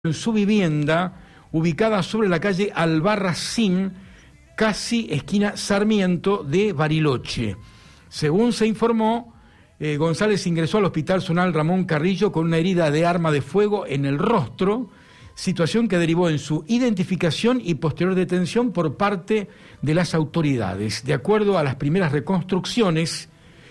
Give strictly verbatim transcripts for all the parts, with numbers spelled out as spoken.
en su vivienda, ubicada sobre la calle Albarracín, casi esquina Sarmiento de Bariloche. Según se informó, eh, González ingresó al Hospital Zonal Ramón Carrillo con una herida de arma de fuego en el rostro, situación que derivó en su identificación y posterior detención por parte de las autoridades. De acuerdo a las primeras reconstrucciones,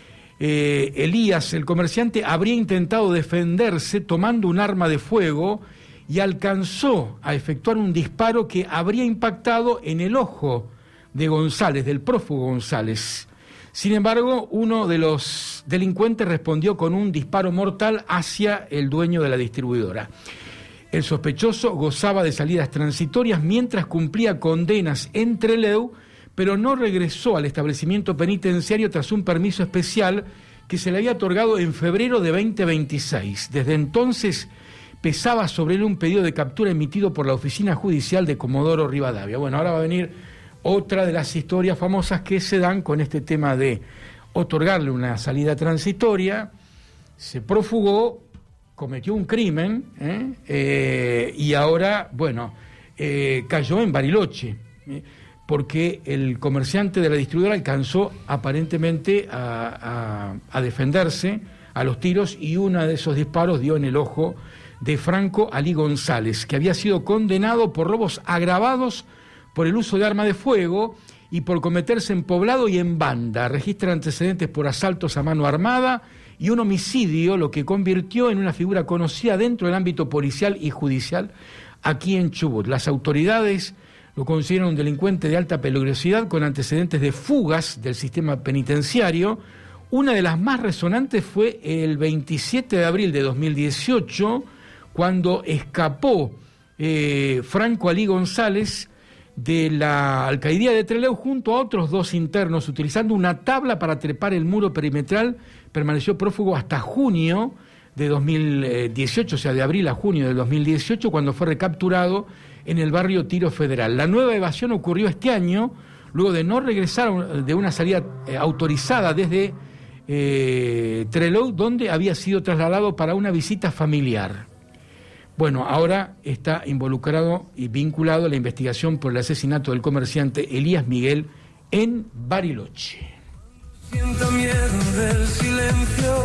eh, Elías, el comerciante, habría intentado defenderse tomando un arma de fuego y alcanzó a efectuar un disparo que habría impactado en el ojo de González, del prófugo González. Sin embargo, uno de los delincuentes respondió con un disparo mortal hacia el dueño de la distribuidora. El sospechoso gozaba de salidas transitorias mientras cumplía condenas en Trelew, pero no regresó al establecimiento penitenciario tras un permiso especial que se le había otorgado en febrero de veinte veintiséis. Desde entonces pesaba sobre él un pedido de captura emitido por la Oficina Judicial de Comodoro Rivadavia. Bueno, ahora va a venir otra de las historias famosas que se dan con este tema de otorgarle una salida transitoria. Se profugó, cometió un crimen, ¿eh? Eh, y ahora, bueno, eh, cayó en Bariloche, ¿eh? porque el comerciante de la distribuidora alcanzó aparentemente a, a, a defenderse a los tiros y uno de esos disparos dio en el ojo de Franco Alí González, que había sido condenado por robos agravados por el uso de arma de fuego y por cometerse en poblado y en banda. Registra antecedentes por asaltos a mano armada y un homicidio, lo que convirtió en una figura conocida dentro del ámbito policial y judicial aquí en Chubut. Las autoridades lo consideran un delincuente de alta peligrosidad con antecedentes de fugas del sistema penitenciario. Una de las más resonantes fue el veintisiete de abril de dos mil dieciocho, cuando escapó eh, Franco Alí González de la alcaldía de Trelew junto a otros dos internos, utilizando una tabla para trepar el muro perimetral. Permaneció prófugo hasta junio de dos mil dieciocho, o sea, de abril a junio de dos mil dieciocho, cuando fue recapturado en el barrio Tiro Federal. La nueva evasión ocurrió este año, luego de no regresar de una salida eh, autorizada desde eh, Trelew, donde había sido trasladado para una visita familiar. Bueno, ahora está involucrado y vinculado a la investigación por el asesinato del comerciante Elías Miguel en Bariloche. Siento miedo del silencio.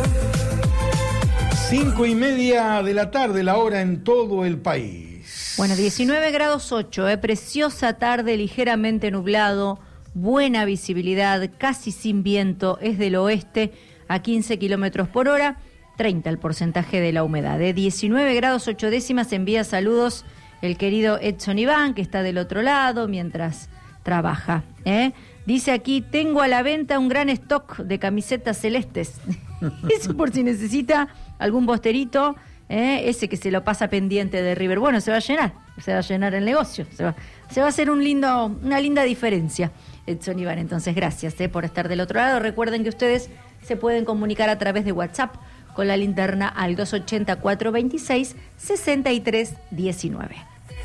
Cinco y media de la tarde, la hora en todo el país. Bueno, diecinueve grados ocho, eh, preciosa tarde, ligeramente nublado, buena visibilidad, casi sin viento, es del oeste a quince kilómetros por hora. treinta el porcentaje de la humedad. De diecinueve grados ocho décimas envía saludos el querido Edson Iván, que está del otro lado mientras trabaja. ¿eh? Dice aquí, tengo a la venta un gran stock de camisetas celestes. Eso por si necesita algún bosterito, ¿eh? ese que se lo pasa pendiente de River. Bueno, se va a llenar, se va a llenar el negocio. Se va, se va a hacer un lindo, una linda diferencia. Edson Iván, entonces gracias ¿eh? por estar del otro lado. Recuerden que ustedes se pueden comunicar a través de WhatsApp con la linterna al dos ochenta, cuatrocientos veintiséis, sesenta y tres diecinueve.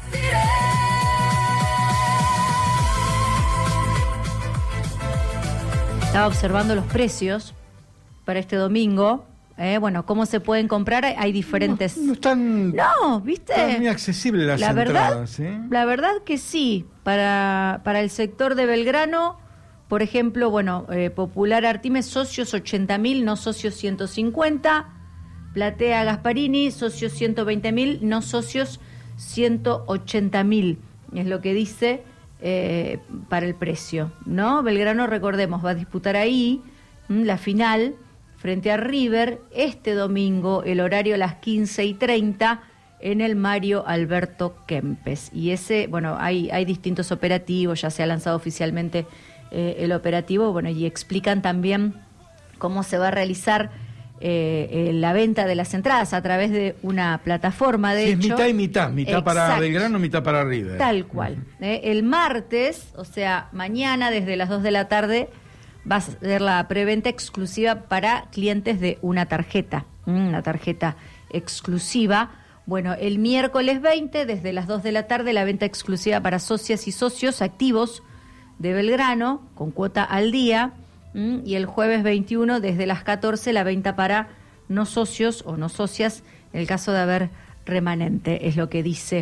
Estaba observando los precios para este domingo. Eh, bueno, ¿cómo se pueden comprar? Hay diferentes... No, no están... No, ¿viste? Están muy accesibles las la entradas. Verdad, ¿eh? La verdad que sí. Para, para el sector de Belgrano, por ejemplo, bueno, eh, Popular Artimes, socios ochenta mil, no socios ciento cincuenta. Platea Gasparini, socios ciento veinte mil, no socios ciento ochenta mil. Es lo que dice eh, para el precio, ¿no? Belgrano, recordemos, va a disputar ahí mmm, la final frente a River este domingo, el horario a las quince y treinta en el Mario Alberto Kempes. Y ese, bueno, hay, hay distintos operativos, ya se ha lanzado oficialmente eh, el operativo, bueno, y explican también cómo se va a realizar Eh, eh, la venta de las entradas a través de una plataforma, de sí, hecho. Es mitad y mitad, mitad Exacto. para Belgrano, mitad para River. Tal cual. Uh-huh. eh, el martes, o sea, mañana desde las dos de la tarde, va a ser la preventa exclusiva para clientes de una tarjeta, una tarjeta exclusiva. Bueno, el miércoles veinte, desde las dos de la tarde, la venta exclusiva para socias y socios activos de Belgrano, con cuota al día. ¿Mm? Y el jueves veintiuno, desde las catorce, la venta para no socios o no socias, en el caso de haber remanente, es lo que dice